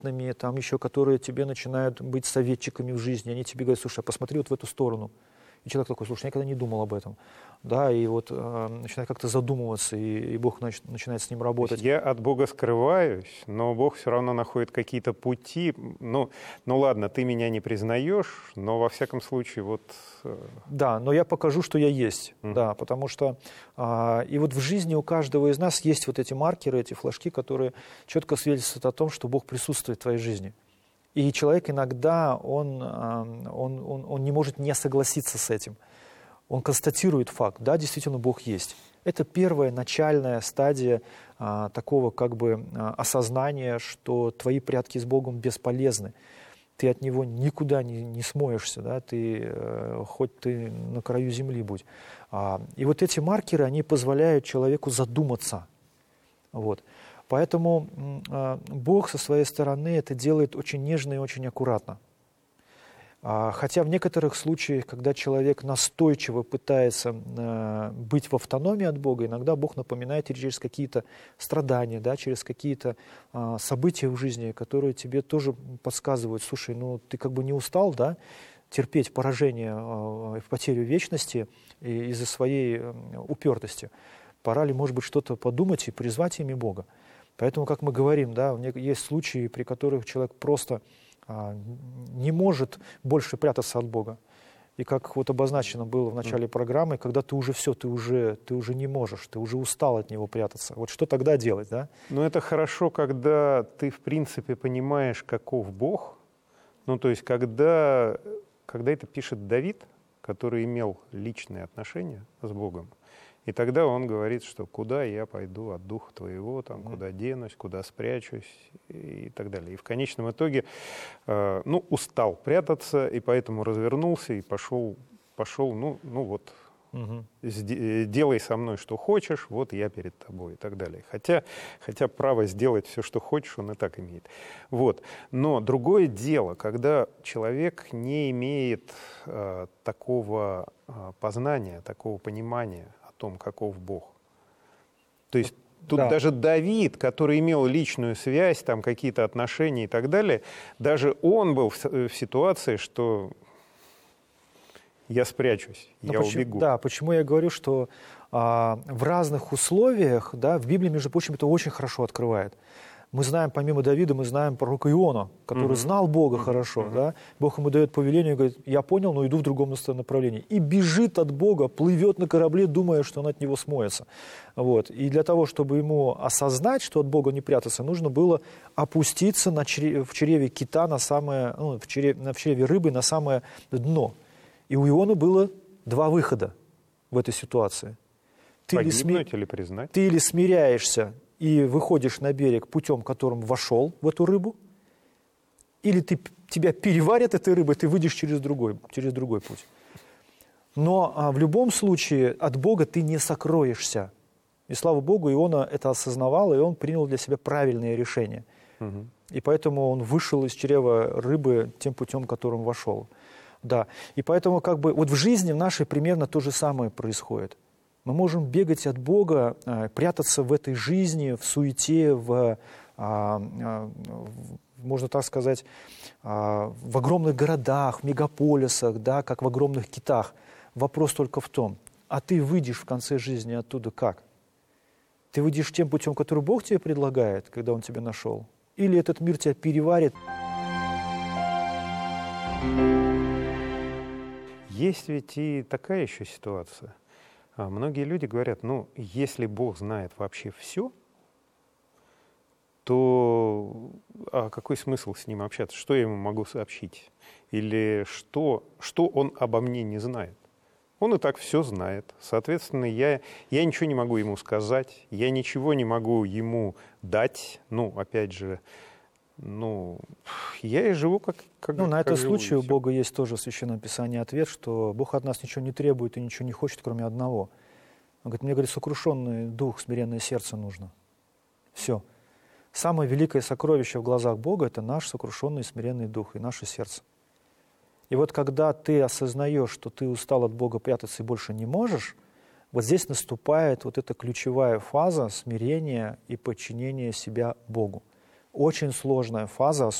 там еще, которые тебе начинают быть советчиками в жизни, они тебе говорят: слушай, а посмотри вот в эту сторону. И человек такой: слушай, я никогда не думал об этом. Да, и вот начинает как-то задумываться, и Бог начинает с ним работать. Я от Бога скрываюсь, но Бог все равно находит какие-то пути. Ну ладно, ты меня не признаешь, но во всяком случае вот... Да, но я покажу, что я есть. Да, потому что и вот в жизни у каждого из нас есть вот эти маркеры, эти флажки, которые четко свидетельствуют о том, что Бог присутствует в твоей жизни. И человек иногда, он не может не согласиться с этим. Он констатирует факт: да, действительно, Бог есть. Это первая начальная стадия такого как бы осознания, что твои прятки с Богом бесполезны. Ты от Него никуда не смоешься, да, хоть ты на краю земли будь. И вот эти маркеры, они позволяют человеку задуматься. Вот. Поэтому Бог со своей стороны это делает очень нежно и очень аккуратно. Хотя в некоторых случаях, когда человек настойчиво пытается быть в автономии от Бога, иногда Бог напоминает через какие-то страдания, да, через какие-то события в жизни, которые тебе тоже подсказывают: слушай, ну ты как бы не устал, да, терпеть поражение в потерю вечности из-за своей упертости. Пора ли, может быть, что-то подумать и призвать имя Бога? Поэтому, как мы говорим, да, есть случаи, при которых человек просто не может больше прятаться от Бога. И как вот обозначено было в начале программы, когда ты уже все, ты уже не можешь, ты уже устал от Него прятаться. Вот что тогда делать, да? Ну, это хорошо, когда ты, в принципе, понимаешь, каков Бог. Ну, то есть, когда это пишет Давид, который имел личные отношения с Богом, и тогда он говорит, что куда я пойду от Духа Твоего, там, куда денусь, куда спрячусь и так далее. И в конечном итоге устал прятаться, и поэтому развернулся и пошел делай со мной, что хочешь, вот я перед тобой и так далее. Хотя право сделать все, что хочешь, он и так имеет. Вот. Но другое дело, когда человек не имеет такого познания, такого понимания о том, каков Бог. То есть тут даже Давид, который имел личную связь, там какие-то отношения и так далее, даже он был в ситуации, что я спрячусь, убегу. Да, почему я говорю, что в разных условиях, да, в Библии, между прочим, это очень хорошо открывает. Мы знаем, помимо Давида, мы знаем пророка Иона, который знал Бога хорошо. Да? Бог ему дает повеление и говорит: я понял, но иду в другом направлении. И бежит от Бога, плывет на корабле, думая, что он от него смоется. Вот. И для того, чтобы ему осознать, что от Бога не прятаться, нужно было опуститься в чреве кита в чреве рыбы на самое дно. И у Иона было два выхода в этой ситуации. Погибнуть или признать? Ты или смиряешься и выходишь на берег путем, которым вошел в эту рыбу, или тебя переварят этой рыбой, ты выйдешь через другой путь. Но в любом случае от Бога ты не сокроешься. И слава Богу, Иона это осознавал, и он принял для себя правильное решение. И поэтому он вышел из чрева рыбы тем путем, которым вошел. Да. И поэтому вот в жизни в нашей примерно то же самое происходит. Мы можем бегать от Бога, прятаться в этой жизни, в суете, можно так сказать, в огромных городах, в мегаполисах, да, как в огромных китах. Вопрос только в том, а ты выйдешь в конце жизни оттуда как? Ты выйдешь тем путем, который Бог тебе предлагает, когда Он тебя нашел? Или этот мир тебя переварит? Есть ведь и такая еще ситуация. Многие люди говорят: если Бог знает вообще все, то какой смысл с Ним общаться? Что я Ему могу сообщить? Или что Он обо мне не знает? Он и так все знает. Соответственно, я ничего не могу Ему сказать, я ничего не могу Ему дать. Опять же, я и живу как на как этот живу, случай у всё. Бога есть тоже в Священном Писании ответ, что Бог от нас ничего не требует и ничего не хочет, кроме одного. Он говорит: мне, сокрушенный дух, смиренное сердце нужно. Все. Самое великое сокровище в глазах Бога — это наш сокрушенный и смиренный дух и наше сердце. И вот когда ты осознаешь, что ты устал от Бога прятаться и больше не можешь, вот здесь наступает вот эта ключевая фаза смирения и подчинения себя Богу. очень сложная фаза,